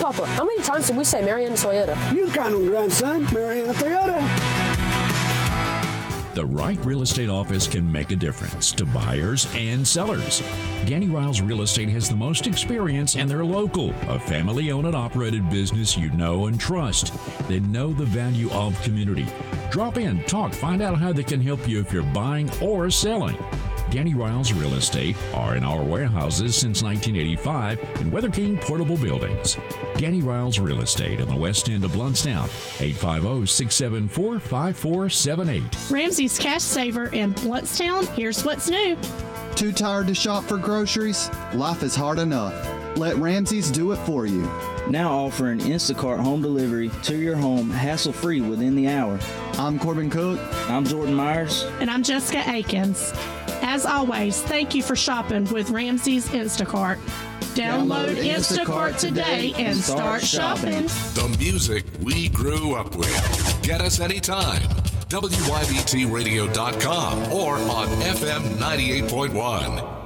Papa, how many times did we say Mariana Toyota? You kind of grandson, Mariana Toyota. The right real estate office can make a difference to buyers and sellers. Ganny Riles Real Estate has the most experience, and they're local, a family-owned and operated business you know and trust. They know the value of community. Drop in, talk, find out how they can help you if you're buying or selling. Ganny Riles Real Estate are in our warehouses since 1985 in Weather King Portable Buildings. Ganny Riles Real Estate in the west end of Bluntstown, 850-674-5478. Ramsey's Cash Saver in Bluntstown. Here's what's new. Too tired to shop for groceries? Life is hard enough. Let Ramsey's do it for you. Now offering Instacart home delivery to your home hassle-free within the hour. I'm Corbin Cook. I'm Jordan Myers. And I'm Jessica Akins. As always, thank you for shopping with Ramsey's Instacart. Download Instacart today and start shopping. The music we grew up with. Get us anytime. WYBTradio.com or on FM 98.1.